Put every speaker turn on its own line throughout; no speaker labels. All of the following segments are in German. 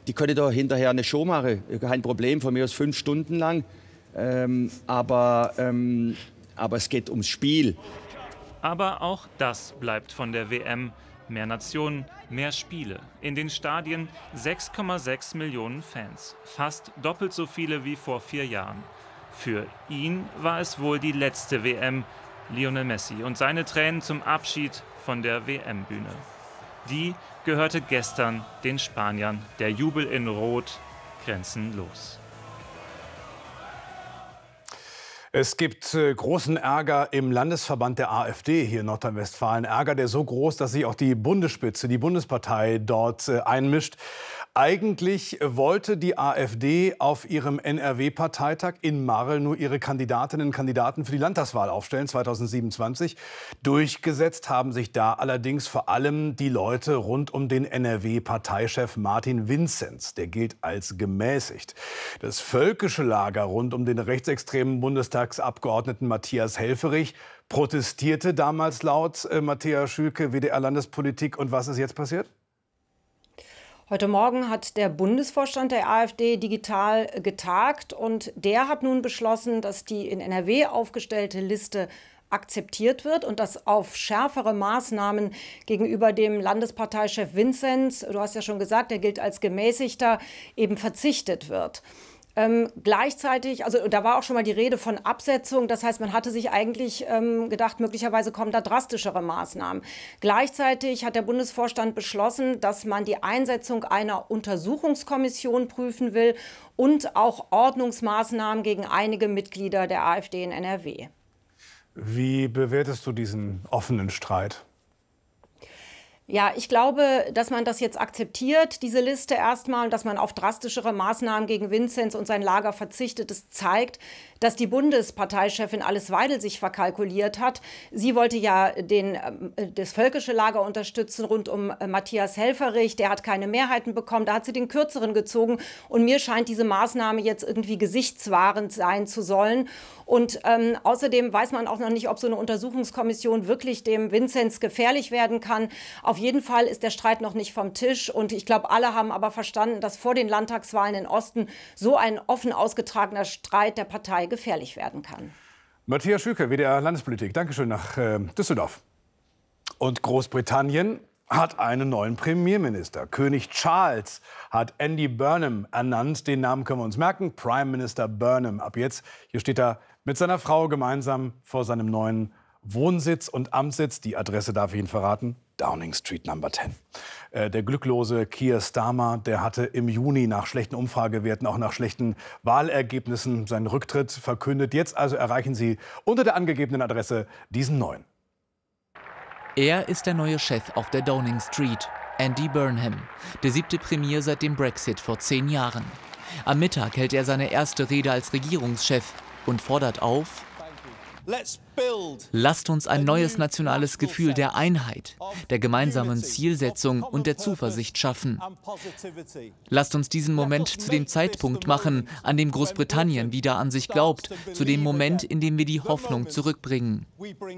die können da hinterher eine Show machen, kein Problem, von mir aus 5 Stunden lang. Aber es geht ums Spiel.
Aber auch das bleibt von der WM. Mehr Nationen, mehr Spiele. In den Stadien 6,6 Millionen Fans. Fast doppelt so viele wie vor 4 Jahren. Für ihn war es wohl die letzte WM. Lionel Messi und seine Tränen zum Abschied von der WM-Bühne. Die gehörte gestern den Spaniern. Der Jubel in Rot grenzenlos.
Es gibt großen Ärger im Landesverband der AfD hier in Nordrhein-Westfalen. Ärger, der so groß, dass sich auch die Bundesspitze, die Bundespartei dort einmischt. Eigentlich wollte die AfD auf ihrem NRW-Parteitag in Marl nur ihre Kandidatinnen und Kandidaten für die Landtagswahl aufstellen, 2027. Durchgesetzt haben sich da allerdings vor allem die Leute rund um den NRW-Parteichef Martin Vinzenz. Der gilt als gemäßigt. Das völkische Lager rund um den rechtsextremen Bundestagsabgeordneten Matthias Helfferich protestierte damals laut Matthias Schülke, WDR-Landespolitik. Und was ist jetzt passiert?
Heute Morgen hat der Bundesvorstand der AfD digital getagt und der hat nun beschlossen, dass die in NRW aufgestellte Liste akzeptiert wird und dass auf schärfere Maßnahmen gegenüber dem Landesparteichef Vinzenz, du hast ja schon gesagt, der gilt als gemäßigter, eben verzichtet wird. Gleichzeitig, also da war auch schon mal die Rede von Absetzung. Das heißt, man hatte sich eigentlich gedacht, möglicherweise kommen da drastischere Maßnahmen. Gleichzeitig hat der Bundesvorstand beschlossen, dass man die Einsetzung einer Untersuchungskommission prüfen will und auch Ordnungsmaßnahmen gegen einige Mitglieder der AfD in NRW.
Wie bewertest du diesen offenen Streit?
Ja, ich glaube, dass man das jetzt akzeptiert, diese Liste erstmal, und dass man auf drastischere Maßnahmen gegen Vinzenz und sein Lager verzichtet. Das zeigt, dass die Bundesparteichefin Alice Weidel sich verkalkuliert hat. Sie wollte ja das völkische Lager unterstützen rund um Matthias Helfferich. Der hat keine Mehrheiten bekommen. Da hat sie den Kürzeren gezogen. Und mir scheint diese Maßnahme jetzt irgendwie gesichtswahrend sein zu sollen. Und außerdem weiß man auch noch nicht, ob so eine Untersuchungskommission wirklich dem Vinzenz gefährlich werden kann. Auf jeden Fall ist der Streit noch nicht vom Tisch. Und ich glaube, alle haben aber verstanden, dass vor den Landtagswahlen im Osten so ein offen ausgetragener Streit der Partei gefährlich werden kann.
Matthias Schülke, WDR Landespolitik. Dankeschön nach Düsseldorf. Und Großbritannien hat einen neuen Premierminister. König Charles hat Andy Burnham ernannt. Den Namen können wir uns merken. Prime Minister Burnham. Ab jetzt, hier steht er mit seiner Frau gemeinsam vor seinem neuen Wohnsitz und Amtssitz. Die Adresse darf ich Ihnen verraten. Downing Street Number 10. Der glücklose Keir Starmer, der hatte im Juni nach schlechten Umfragewerten, auch nach schlechten Wahlergebnissen seinen Rücktritt verkündet. Jetzt also erreichen Sie unter der angegebenen Adresse diesen neuen.
Er ist der neue Chef auf der Downing Street, Andy Burnham, der 7. Premier seit dem Brexit vor 10 Jahren. Am Mittag hält er seine erste Rede als Regierungschef und fordert auf: Lasst uns ein neues nationales Gefühl der Einheit, der gemeinsamen Zielsetzung und der Zuversicht schaffen. Lasst uns diesen Moment zu dem Zeitpunkt machen, an dem Großbritannien wieder an sich glaubt, zu dem Moment, in dem wir die Hoffnung zurückbringen.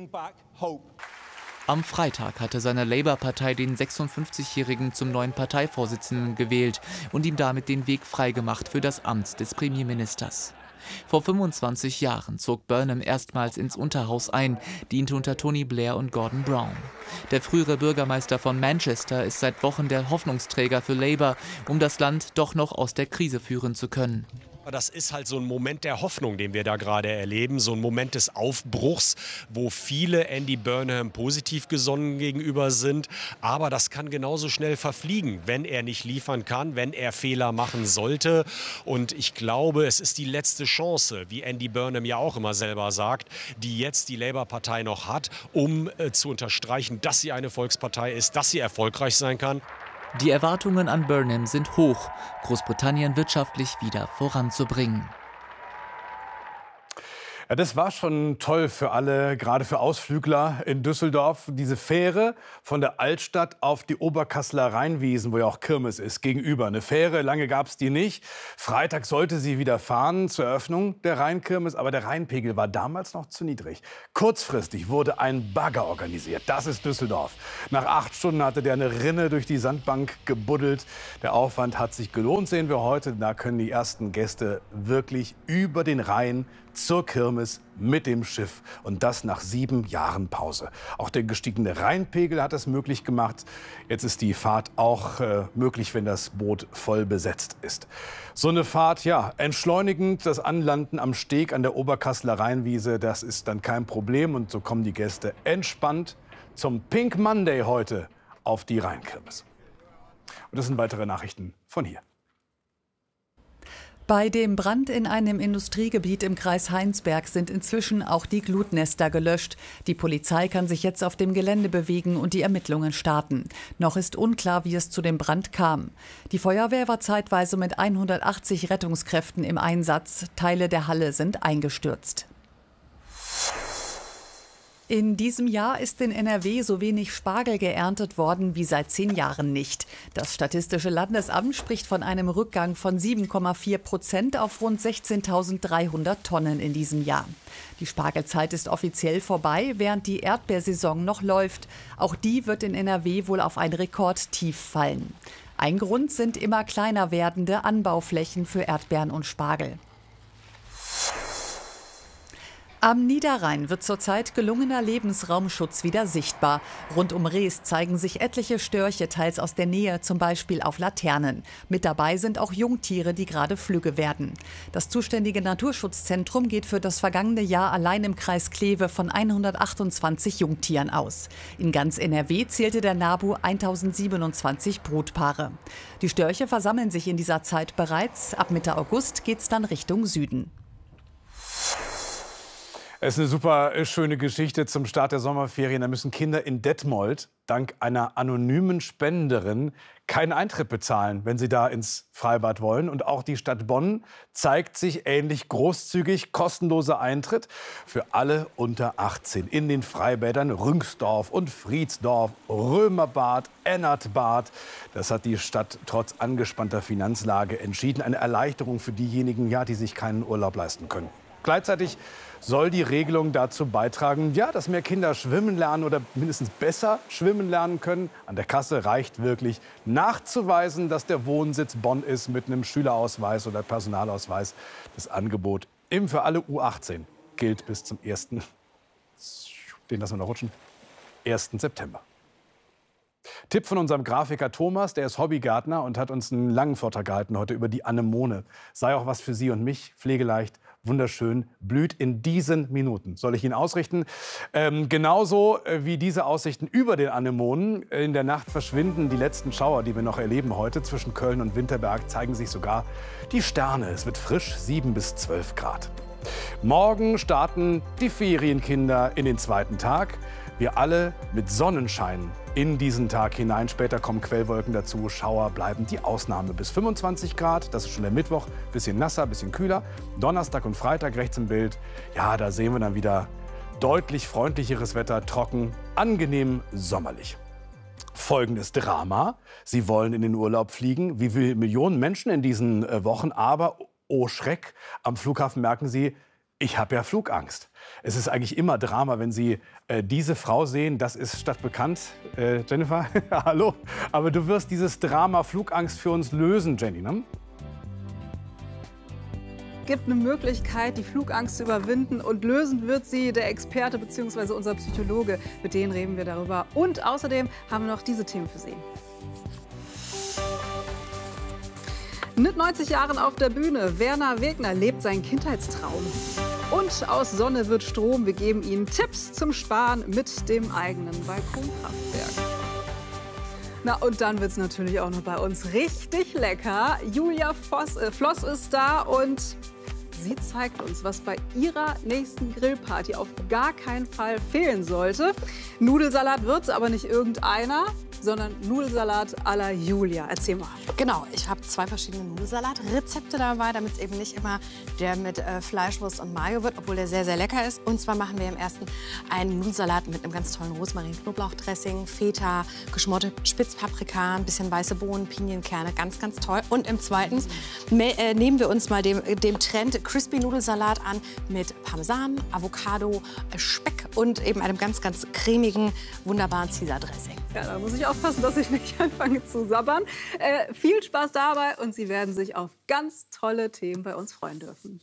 Am Freitag hatte seine Labour-Partei den 56-Jährigen zum neuen Parteivorsitzenden gewählt und ihm damit den Weg freigemacht für das Amt des Premierministers. Vor 25 Jahren zog Burnham erstmals ins Unterhaus ein, diente unter Tony Blair und Gordon Brown. Der frühere Bürgermeister von Manchester ist seit Wochen der Hoffnungsträger für Labour, um das Land doch noch aus der Krise führen zu können.
Das ist halt so ein Moment der Hoffnung, den wir da gerade erleben, so ein Moment des Aufbruchs, wo viele Andy Burnham positiv gesonnen gegenüber sind. Aber das kann genauso schnell verfliegen, wenn er nicht liefern kann, wenn er Fehler machen sollte. Und ich glaube, es ist die letzte Chance, wie Andy Burnham ja auch immer selber sagt, die jetzt die Labour-Partei noch hat, um zu unterstreichen, dass sie eine Volkspartei ist, dass sie erfolgreich sein kann.
Die Erwartungen an Burnham sind hoch, Großbritannien wirtschaftlich wieder voranzubringen.
Ja, das war schon toll für alle, gerade für Ausflügler in Düsseldorf. Diese Fähre von der Altstadt auf die Oberkasseler Rheinwiesen, wo ja auch Kirmes ist, gegenüber. Eine Fähre, lange gab es die nicht. Freitag sollte sie wieder fahren zur Eröffnung der Rheinkirmes, aber der Rheinpegel war damals noch zu niedrig. Kurzfristig wurde ein Bagger organisiert. Das ist Düsseldorf. Nach 8 Stunden hatte der eine Rinne durch die Sandbank gebuddelt. Der Aufwand hat sich gelohnt, sehen wir heute. Da können die ersten Gäste wirklich über den Rhein zur Kirmes mit dem Schiff. Und das nach 7 Jahren Pause. Auch der gestiegene Rheinpegel hat es möglich gemacht. Jetzt ist die Fahrt auch möglich, wenn das Boot voll besetzt ist. So eine Fahrt, ja, entschleunigend, das Anlanden am Steg an der Oberkasseler Rheinwiese, das ist dann kein Problem. Und so kommen die Gäste entspannt zum Pink Monday heute auf die Rheinkirmes. Und das sind weitere Nachrichten von hier.
Bei dem Brand in einem Industriegebiet im Kreis Heinsberg sind inzwischen auch die Glutnester gelöscht. Die Polizei kann sich jetzt auf dem Gelände bewegen und die Ermittlungen starten. Noch ist unklar, wie es zu dem Brand kam. Die Feuerwehr war zeitweise mit 180 Rettungskräften im Einsatz. Teile der Halle sind eingestürzt. In diesem Jahr ist in NRW so wenig Spargel geerntet worden wie seit 10 Jahren nicht. Das Statistische Landesamt spricht von einem Rückgang von 7,4% auf rund 16.300 Tonnen in diesem Jahr. Die Spargelzeit ist offiziell vorbei, während die Erdbeersaison noch läuft. Auch die wird in NRW wohl auf ein Rekordtief fallen. Ein Grund sind immer kleiner werdende Anbauflächen für Erdbeeren und Spargel. Am Niederrhein wird zurzeit gelungener Lebensraumschutz wieder sichtbar. Rund um Rees zeigen sich etliche Störche, teils aus der Nähe, zum Beispiel auf Laternen. Mit dabei sind auch Jungtiere, die gerade flügge werden. Das zuständige Naturschutzzentrum geht für das vergangene Jahr allein im Kreis Kleve von 128 Jungtieren aus. In ganz NRW zählte der NABU 1027 Brutpaare. Die Störche versammeln sich in dieser Zeit bereits. Ab Mitte August geht es dann Richtung Süden.
Es ist eine super schöne Geschichte zum Start der Sommerferien. Da müssen Kinder in Detmold dank einer anonymen Spenderin keinen Eintritt bezahlen, wenn sie da ins Freibad wollen. Und auch die Stadt Bonn zeigt sich ähnlich großzügig. Kostenloser Eintritt für alle unter 18 in den Freibädern Rüngsdorf und Friedsdorf, Römerbad, Ennertbad. Das hat die Stadt trotz angespannter Finanzlage entschieden. Eine Erleichterung für diejenigen, ja, die sich keinen Urlaub leisten können. Gleichzeitig soll die Regelung dazu beitragen, ja, dass mehr Kinder schwimmen lernen oder mindestens besser schwimmen lernen können. An der Kasse reicht wirklich nachzuweisen, dass der Wohnsitz Bonn ist mit einem Schülerausweis oder Personalausweis. Das Angebot eben für alle U18 gilt bis zum 1. Den lassen wir noch rutschen. 1. September. Tipp von unserem Grafiker Thomas, der ist Hobbygärtner und hat uns einen langen Vortrag gehalten heute über die Anemone. Sei auch was für Sie und mich, pflegeleicht, wunderschön, blüht in diesen Minuten. Soll ich Ihnen ausrichten? Genauso wie diese Aussichten über den Anemonen. In der Nacht verschwinden die letzten Schauer, die wir noch erleben heute. Zwischen Köln und Winterberg zeigen sich sogar die Sterne. Es wird frisch, 7 bis 12 Grad. Morgen starten die Ferienkinder in den zweiten Tag. Wir alle mit Sonnenschein in diesen Tag hinein. Später kommen Quellwolken dazu. Schauer bleiben die Ausnahme bis 25 Grad. Das ist schon der Mittwoch. Bisschen nasser, bisschen kühler. Donnerstag und Freitag rechts im Bild. Ja, da sehen wir dann wieder deutlich freundlicheres Wetter. Trocken, angenehm, sommerlich. Folgendes Drama. Sie wollen in den Urlaub fliegen. Wie viele Millionen Menschen in diesen Wochen. Aber, oh Schreck, am Flughafen merken Sie, ich habe ja Flugangst. Es ist eigentlich immer Drama, wenn Sie diese Frau sehen. Das ist stadtbekannt. Jennifer, hallo. Aber du wirst dieses Drama Flugangst für uns lösen, Jenny, ne?
Gibt eine Möglichkeit, die Flugangst zu überwinden, und lösen wird sie der Experte bzw. unser Psychologe. Mit denen reden wir darüber. Und außerdem haben wir noch diese Themen für Sie. Mit 90 Jahren auf der Bühne, Werner Wegner lebt seinen Kindheitstraum. Und aus Sonne wird Strom. Wir geben Ihnen Tipps zum Sparen mit dem eigenen Balkonkraftwerk. Na, und dann wird es natürlich auch noch bei uns richtig lecker. Julia Floss ist da und sie zeigt uns, was bei ihrer nächsten Grillparty auf gar keinen Fall fehlen sollte. Nudelsalat wird's, aber nicht irgendeiner, sondern Nudelsalat à la Julia. Erzähl mal.
Genau, ich habe 2 verschiedene Nudelsalatrezepte dabei, damit es eben nicht immer der mit Fleischwurst und Mayo wird, obwohl der sehr, sehr lecker ist. Und zwar machen wir im ersten einen Nudelsalat mit einem ganz tollen Rosmarin-Knoblauchdressing, Feta, geschmorte Spitzpaprika, ein bisschen weiße Bohnen, Pinienkerne, ganz, ganz toll. Und im zweiten nehmen wir uns mal dem Trend Crispy Nudelsalat an mit Parmesan, Avocado, Speck und eben einem ganz, ganz cremigen, wunderbaren Caesar-Dressing.
Ja, da muss ich aufpassen, dass ich nicht anfange zu sabbern. Viel Spaß dabei und Sie werden sich auf ganz tolle Themen bei uns freuen dürfen.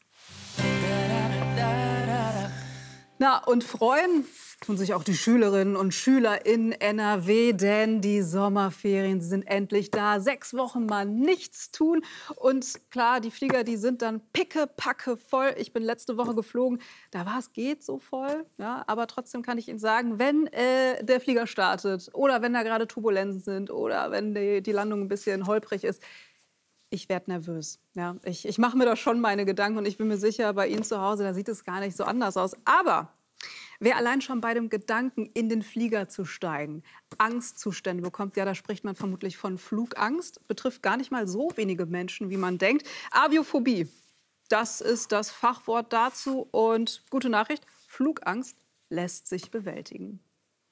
Na, und freuen tun sich auch die Schülerinnen und Schüler in NRW, denn die Sommerferien sind endlich da. 6 Wochen mal nichts tun. Und klar, die Flieger, die sind dann pickepacke voll. Ich bin letzte Woche geflogen, da war es geht so voll. Ja, aber trotzdem kann ich Ihnen sagen, wenn der Flieger startet oder wenn da gerade Turbulenzen sind oder wenn die Landung ein bisschen holprig ist, ich werde nervös. Ja, ich mache mir da schon meine Gedanken und ich bin mir sicher, bei Ihnen zu Hause, da sieht es gar nicht so anders aus. Aber wer allein schon bei dem Gedanken, in den Flieger zu steigen, Angstzustände bekommt, ja, da spricht man vermutlich von Flugangst. Betrifft gar nicht mal so wenige Menschen, wie man denkt. Aviophobie, das ist das Fachwort dazu. Und gute Nachricht, Flugangst lässt sich bewältigen.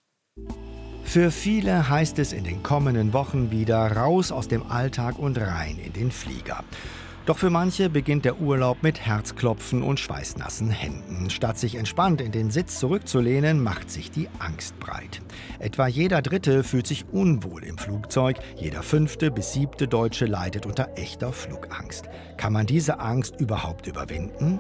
Für viele heißt es in den kommenden Wochen wieder raus aus dem Alltag und rein in den Flieger. Doch für manche beginnt der Urlaub mit Herzklopfen und schweißnassen Händen. Statt sich entspannt in den Sitz zurückzulehnen, macht sich die Angst breit. Etwa jeder Dritte fühlt sich unwohl im Flugzeug, jeder 5. bis 7. Deutsche leidet unter echter Flugangst. Kann man diese Angst überhaupt überwinden?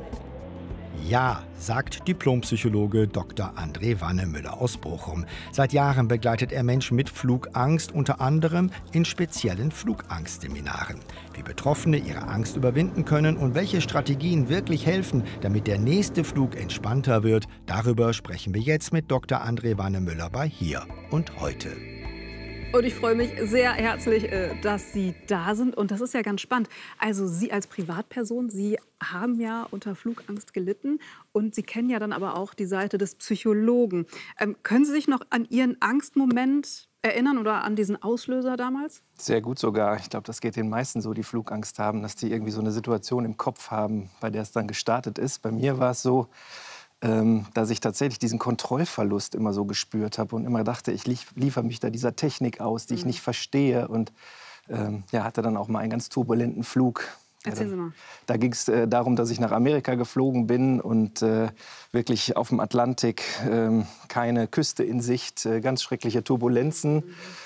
Ja, sagt Diplompsychologe Dr. André Wannemüller aus Bochum. Seit Jahren begleitet er Menschen mit Flugangst, unter anderem in speziellen Flugangstseminaren. Wie Betroffene ihre Angst überwinden können und welche Strategien wirklich helfen, damit der nächste Flug entspannter wird, darüber sprechen wir jetzt mit Dr. André Wannemüller bei Hier und Heute.
Und ich freue mich sehr herzlich, dass Sie da sind. Und das ist ja ganz spannend. Also Sie als Privatperson, Sie haben ja unter Flugangst gelitten. Und Sie kennen ja dann aber auch die Seite des Psychologen. Können Sie sich noch an Ihren Angstmoment erinnern oder an diesen Auslöser damals?
Sehr gut sogar. Ich glaube, das geht den meisten so, die Flugangst haben, dass die irgendwie so eine Situation im Kopf haben, bei der es dann gestartet ist. Bei mir war es so, dass ich tatsächlich diesen Kontrollverlust immer so gespürt habe und immer dachte, ich liefere mich da dieser Technik aus, die ich nicht verstehe. Und hatte dann auch mal einen ganz turbulenten Flug.
Erzählen Sie mal.
Da ging es darum, dass ich nach Amerika geflogen bin und wirklich auf dem Atlantik keine Küste in Sicht, ganz schreckliche Turbulenzen.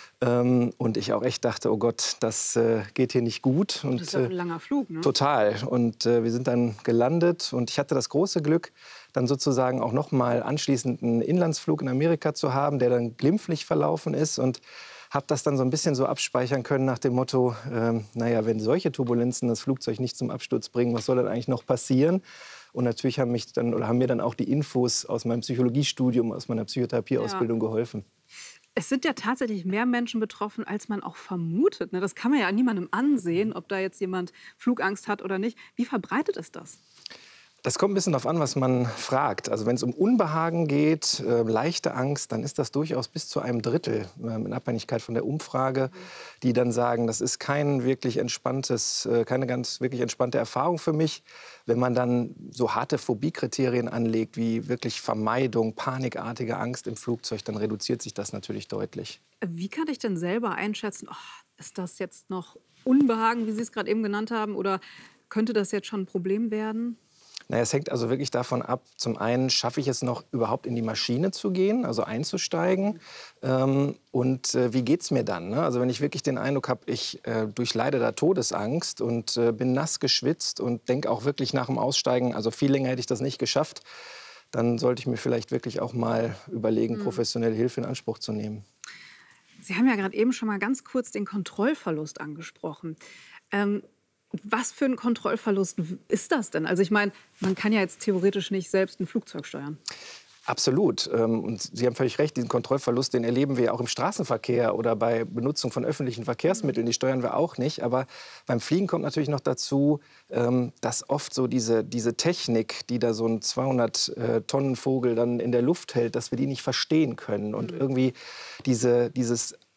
Und ich auch echt dachte, oh Gott, das geht hier nicht gut. Und,
das ist ja ein langer Flug, ne?
Total. Und wir sind dann gelandet und ich hatte das große Glück, dann sozusagen auch noch mal anschließend einen Inlandsflug in Amerika zu haben, der dann glimpflich verlaufen ist. Und habe das dann so ein bisschen so abspeichern können nach dem Motto, wenn solche Turbulenzen das Flugzeug nicht zum Absturz bringen, was soll dann eigentlich noch passieren? Und natürlich haben mir dann auch die Infos aus meinem Psychologiestudium, aus meiner Psychotherapieausbildung geholfen.
Es sind ja tatsächlich mehr Menschen betroffen, als man auch vermutet. Das kann man ja niemandem ansehen, ob da jetzt jemand Flugangst hat oder nicht. Wie verbreitet ist das?
Das kommt ein bisschen darauf an, was man fragt. Also wenn es um Unbehagen geht, leichte Angst, dann ist das durchaus bis zu einem Drittel, in Abhängigkeit von der Umfrage, die dann sagen, das ist keine ganz wirklich entspannte Erfahrung für mich. Wenn man dann so harte Phobiekriterien anlegt, wie wirklich Vermeidung, panikartige Angst im Flugzeug, dann reduziert sich das natürlich deutlich.
Wie kann ich denn selber einschätzen, ist das jetzt noch Unbehagen, wie Sie es gerade eben genannt haben, oder könnte das jetzt schon ein Problem werden?
Naja, es hängt also wirklich davon ab, zum einen schaffe ich es noch überhaupt in die Maschine zu gehen, also einzusteigen und wie geht es mir dann? Ne? Also wenn ich wirklich den Eindruck habe, ich durchleide da Todesangst und bin nass geschwitzt und denke auch wirklich nach dem Aussteigen, also viel länger hätte ich das nicht geschafft, dann sollte ich mir vielleicht wirklich auch mal überlegen, professionelle Hilfe in Anspruch zu nehmen.
Sie haben ja gerade eben schon mal ganz kurz den Kontrollverlust angesprochen. Was für ein Kontrollverlust ist das denn? Also ich meine, man kann ja jetzt theoretisch nicht selbst ein Flugzeug steuern.
Absolut. Und Sie haben völlig recht, diesen Kontrollverlust, den erleben wir auch im Straßenverkehr oder bei Benutzung von öffentlichen Verkehrsmitteln. Die steuern wir auch nicht. Aber beim Fliegen kommt natürlich noch dazu, dass oft so diese Technik, die da so ein 200-Tonnen-Vogel dann in der Luft hält, dass wir die nicht verstehen können. Und irgendwie dieses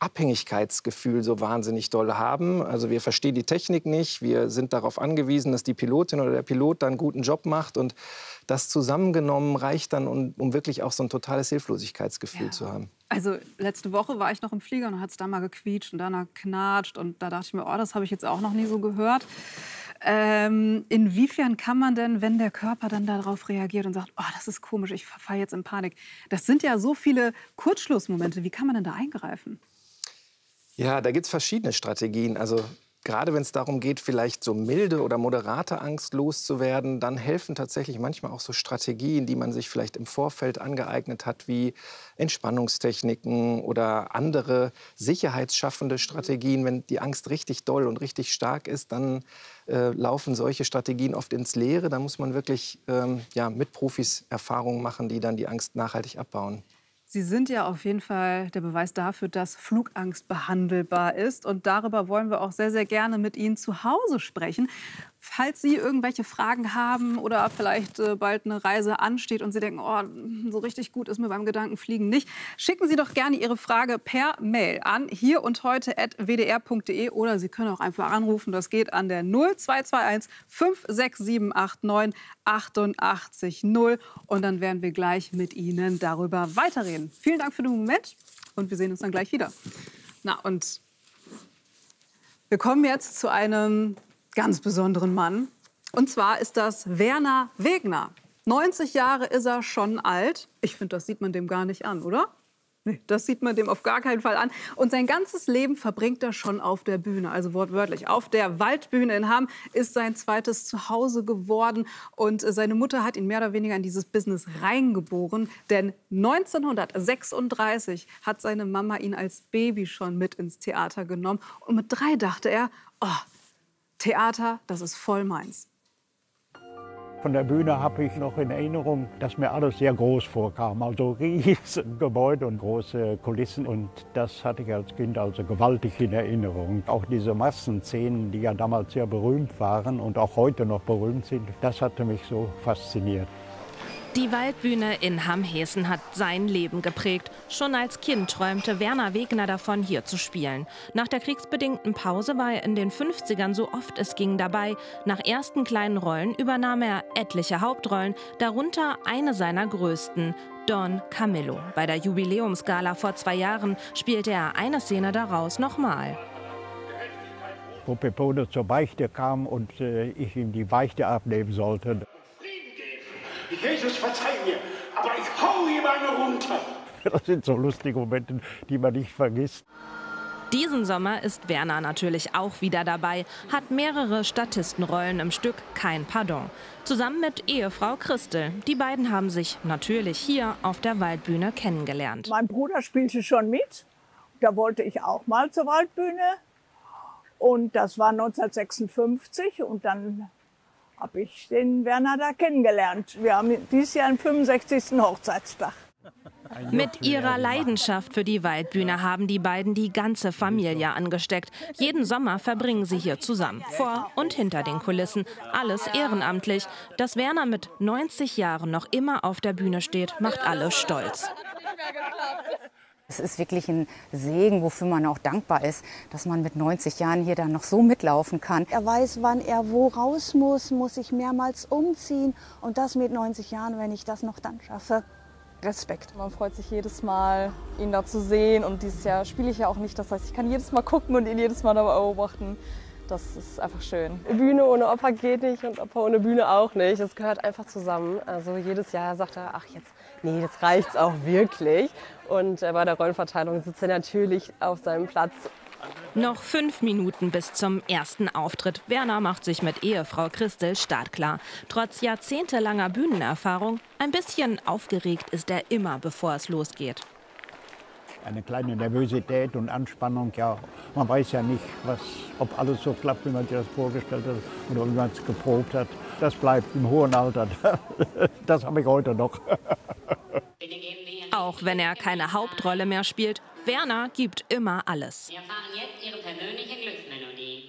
Abhängigkeitsgefühl so wahnsinnig doll haben. Also wir verstehen die Technik nicht, wir sind darauf angewiesen, dass die Pilotin oder der Pilot dann einen guten Job macht. Und das zusammengenommen reicht dann, um wirklich auch so ein totales Hilflosigkeitsgefühl zu haben.
Also letzte Woche war ich noch im Flieger und hat es da mal gequietscht und danach knatscht. Und da dachte ich mir, oh, das habe ich jetzt auch noch nie so gehört. Inwiefern kann man denn, wenn der Körper dann darauf reagiert und sagt, oh, das ist komisch, ich verfalle jetzt in Panik. Das sind ja so viele Kurzschlussmomente. Wie kann man denn da eingreifen?
Ja, da gibt es verschiedene Strategien. Also gerade wenn es darum geht, vielleicht so milde oder moderate Angst loszuwerden, dann helfen tatsächlich manchmal auch so Strategien, die man sich vielleicht im Vorfeld angeeignet hat, wie Entspannungstechniken oder andere sicherheitsschaffende Strategien. Wenn die Angst richtig doll und richtig stark ist, dann laufen solche Strategien oft ins Leere. Da muss man wirklich mit Profis Erfahrungen machen, die dann die Angst nachhaltig abbauen.
Sie sind ja auf jeden Fall der Beweis dafür, dass Flugangst behandelbar ist. Und darüber wollen wir auch sehr, sehr gerne mit Ihnen zu Hause sprechen. Falls Sie irgendwelche Fragen haben oder vielleicht bald eine Reise ansteht und Sie denken, oh, so richtig gut ist mir beim Gedankenfliegen nicht, schicken Sie doch gerne Ihre Frage per Mail an hierundheute@wdr.de oder Sie können auch einfach anrufen. Das geht an der 0221 56789 88 0. Und dann werden wir gleich mit Ihnen darüber weiterreden. Vielen Dank für den Moment und wir sehen uns dann gleich wieder. Na, und wir kommen jetzt zu einem ganz besonderen Mann. Und zwar ist das Werner Wegner. 90 Jahre ist er schon alt. Ich finde, das sieht man dem gar nicht an, oder? Nee, das sieht man dem auf gar keinen Fall an. Und sein ganzes Leben verbringt er schon auf der Bühne, also wortwörtlich. Auf der Waldbühne in Hamm ist sein zweites Zuhause geworden. Und seine Mutter hat ihn mehr oder weniger in dieses Business reingeboren. Denn 1936 hat seine Mama ihn als Baby schon mit ins Theater genommen. Und mit 3 dachte er, oh, Theater, das ist voll meins.
Von der Bühne habe ich noch in Erinnerung, dass mir alles sehr groß vorkam. Also riesige Gebäude und große Kulissen. Und das hatte ich als Kind also gewaltig in Erinnerung. Auch diese Massenszenen, die ja damals sehr berühmt waren und auch heute noch berühmt sind, das hatte mich so fasziniert.
Die Waldbühne in Hamm-Hessen hat sein Leben geprägt. Schon als Kind träumte Werner Wegner davon, hier zu spielen. Nach der kriegsbedingten Pause war er in den 50ern so oft es ging dabei. Nach ersten kleinen Rollen übernahm er etliche Hauptrollen, darunter eine seiner größten, Don Camillo. Bei der Jubiläumsgala vor 2 Jahren spielte er eine Szene daraus nochmal.
Wo Peppone zur Beichte kam und ich ihm die Beichte abnehmen sollte.
Jesus, verzeih mir, aber ich hau ihm eine runter.
Das sind so lustige Momente, die man nicht vergisst.
Diesen Sommer ist Werner natürlich auch wieder dabei, hat mehrere Statistenrollen im Stück Kein Pardon. Zusammen mit Ehefrau Christel. Die beiden haben sich natürlich hier auf der Waldbühne kennengelernt.
Mein Bruder spielte schon mit. Da wollte ich auch mal zur Waldbühne. Und das war 1956 und dann habe ich den Werner da kennengelernt. Wir haben dieses Jahr den 65. Hochzeitstag.
Mit ihrer Leidenschaft für die Waldbühne haben die beiden die ganze Familie angesteckt. Jeden Sommer verbringen sie hier zusammen, vor und hinter den Kulissen. Alles ehrenamtlich. Dass Werner mit 90 Jahren noch immer auf der Bühne steht, macht alle stolz.
Es ist wirklich ein Segen, wofür man auch dankbar ist, dass man mit 90 Jahren hier dann noch so mitlaufen kann.
Er weiß, wann er wo raus muss sich mehrmals umziehen. Und das mit 90 Jahren, wenn ich das noch dann schaffe. Respekt.
Man freut sich jedes Mal, ihn da zu sehen. Und dieses Jahr spiele ich ja auch nicht. Das heißt, ich kann jedes Mal gucken und ihn jedes Mal dabei beobachten. Das ist einfach schön.
Bühne ohne Opa geht nicht und Opa ohne Bühne auch nicht. Das gehört einfach zusammen. Also jedes Jahr sagt er, ach jetzt reicht's auch wirklich. Und bei der Rollenverteilung sitzt er natürlich auf seinem Platz.
Noch 5 Minuten bis zum ersten Auftritt. Werner macht sich mit Ehefrau Christel startklar. Trotz jahrzehntelanger Bühnenerfahrung, ein bisschen aufgeregt ist er immer, bevor es losgeht.
Eine kleine Nervosität und Anspannung, ja. Man weiß ja nicht, ob alles so klappt, wie man sich das vorgestellt hat oder wie man es geprobt hat. Das bleibt im hohen Alter. Das habe ich heute noch.
Auch wenn er keine Hauptrolle mehr spielt, Werner gibt immer alles.
Wir erfahren jetzt Ihre persönliche Glücksmelodie.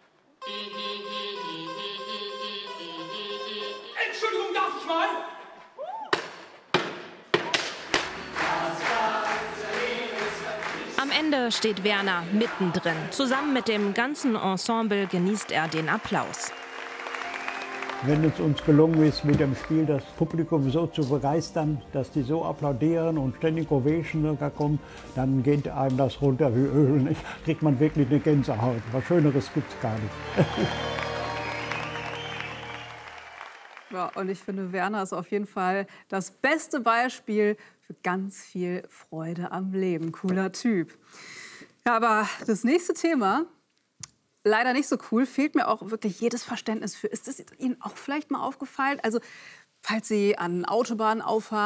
Entschuldigung, darf ich mal?
Am Ende Ende steht Werner mittendrin. Zusammen mit dem ganzen Ensemble genießt er den Applaus.
Wenn es uns gelungen ist, mit dem Spiel das Publikum so zu begeistern, dass die so applaudieren und ständig Ovation sogar kommen, dann geht einem das runter wie Öl. Nicht? Kriegt man wirklich eine Gänsehaut. Was Schöneres gibt es gar nicht.
Ja, und ich finde, Werner ist auf jeden Fall das beste Beispiel für ganz viel Freude am Leben. Cooler Typ. Ja, aber das nächste Thema, leider nicht so cool, fehlt mir auch wirklich jedes Verständnis für. Ist das Ihnen auch vielleicht mal aufgefallen? Also, falls Sie an Autobahnen auffahren,